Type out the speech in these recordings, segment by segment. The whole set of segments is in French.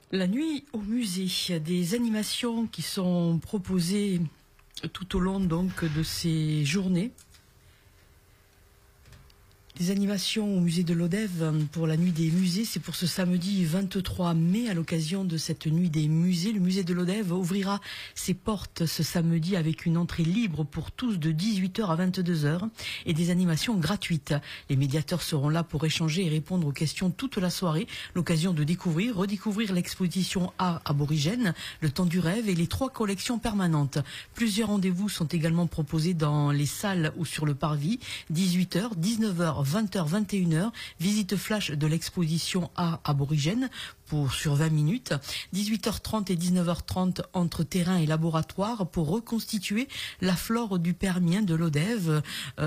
La nuit au musée, des animations qui sont proposées tout au long donc de ces journées. Des animations au musée de Lodève pour la nuit des musées, c'est pour ce samedi 23 mai à l'occasion de cette nuit des musées. Le musée de Lodève ouvrira ses portes ce samedi avec une entrée libre pour tous de 18h à 22h et des animations gratuites. Les médiateurs seront là pour échanger et répondre aux questions toute la soirée. L'occasion de redécouvrir l'exposition Art aborigène, le temps du rêve et les 3 collections permanentes. Plusieurs rendez-vous sont également proposés dans les salles ou sur le parvis. 18h, 19h, 20h, 21h, visite flash de l'exposition Art aborigène sur 20 minutes, 18h30 et 19h30 entre terrain et laboratoire pour reconstituer la flore du Permien de Lodève.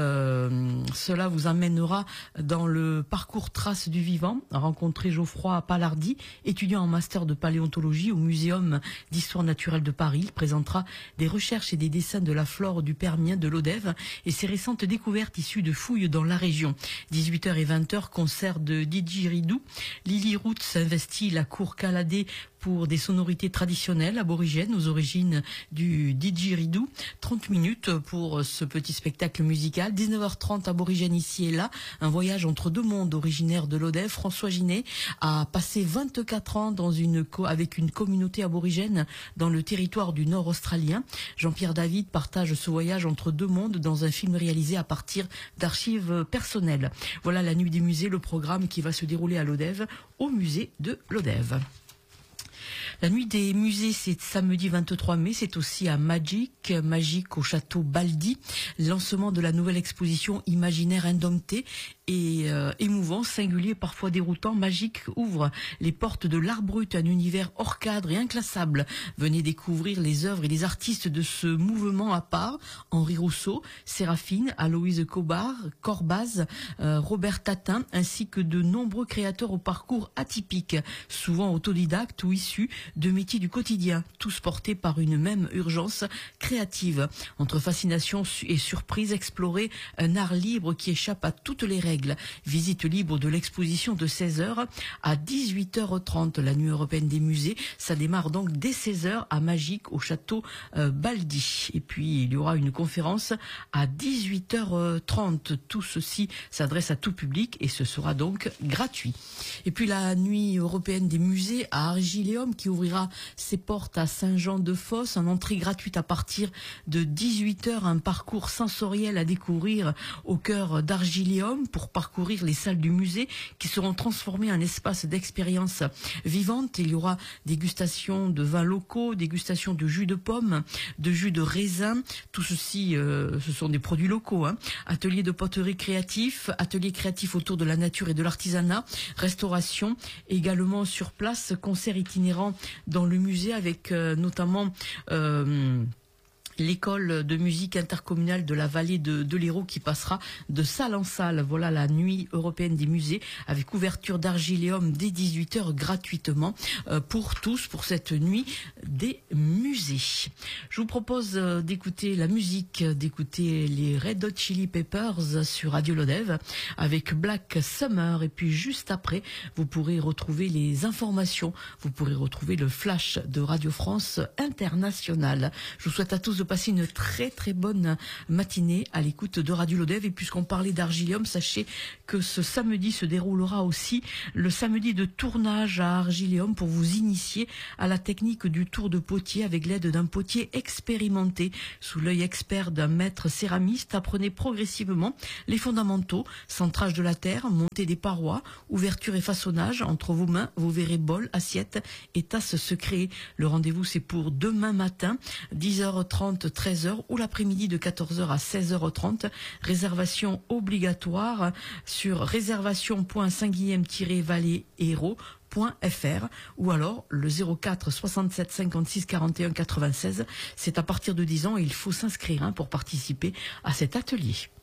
Cela vous amènera dans le parcours Traces du Vivant, rencontrer Geoffroy Palardy, étudiant en master de paléontologie au Muséum d'Histoire naturelle de Paris. Il présentera des recherches et des dessins de la flore du Permien de Lodève et ses récentes découvertes issues de fouilles dans la région. 18h et 20h, concert de didgeridoo. Lily Roots s'investit la cour Caladé pour des sonorités traditionnelles aborigènes aux origines du didgeridoo. 30 minutes pour ce petit spectacle musical. 19h30, aborigène ici et là. Un voyage entre deux mondes originaires de Lodève. François Ginet a passé 24 ans avec une communauté aborigène dans le territoire du Nord australien. Jean-Pierre David partage ce voyage entre deux mondes dans un film réalisé à partir d'archives personnelles. Voilà la nuit des musées, le programme qui va se dérouler à Lodève, au musée de Lodève. La nuit des musées, c'est samedi 23 mai, c'est aussi à Magique au château Baldi. Lancement de la nouvelle exposition Imaginaire indompté et émouvant, singulier, parfois déroutant. Magique ouvre les portes de l'art brut, un univers hors cadre et inclassable. Venez découvrir les œuvres et les artistes de ce mouvement à part. Henri Rousseau, Séraphine, Aloïse Corbaz, Robert Tatin, ainsi que de nombreux créateurs au parcours atypique, souvent autodidactes ou issus de métiers du quotidien, tous portés par une même urgence créative. Entre fascination et surprise, explorer un art libre qui échappe à toutes les règles. Visite libre de l'exposition de 16h à 18h30. La nuit européenne des musées, ça démarre donc dès 16h à Magique au château Baldi. Et puis il y aura une conférence à 18h30. Tout ceci s'adresse à tout public et ce sera donc gratuit. Et puis la nuit européenne des musées à Argiléum qui ouvrira ses portes à Saint-Jean-de-Fosse, en entrée gratuite à partir de 18h, un parcours sensoriel à découvrir au cœur d'Argiléum pour parcourir les salles du musée qui seront transformées en espace d'expérience vivante. Il y aura dégustation de vins locaux, dégustation de jus de pomme, de jus de raisin, tout ceci ce sont des produits locaux, atelier de poterie créatif, atelier créatif autour de la nature et de l'artisanat, restauration, également sur place, concert itinérant dans le musée avec notamment l'école de musique intercommunale de la vallée de l'Hérault qui passera de salle en salle. Voilà la nuit européenne des musées avec ouverture d'Argiléum dès 18h gratuitement pour tous pour cette nuit des musées. Je vous propose d'écouter la musique, d'écouter les Red Hot Chili Peppers sur Radio Lodève avec Black Summer et puis juste après vous pourrez retrouver les informations, vous pourrez retrouver le flash de Radio France Internationale. Je vous souhaite à tous de passer une très très bonne matinée à l'écoute de Radio Lodève. Et puisqu'on parlait d'Argiléum, sachez que ce samedi se déroulera aussi le samedi de tournage à Argiléum pour vous initier à la technique du tour de potier avec l'aide d'un potier expérimenté. Sous l'œil expert d'un maître céramiste, apprenez progressivement les fondamentaux, centrage de la terre, montée des parois, ouverture et façonnage. Entre vos mains, vous verrez bol, assiette et tasses se créer. Le rendez-vous c'est pour demain matin, 10h30, 13h ou l'après-midi de 14h à 16h30. Réservation obligatoire sur réservation.saint-guilhem-vallée-hérault.fr ou alors le 04 67 56 41 96. C'est à partir de 10 ans et il faut s'inscrire pour participer à cet atelier.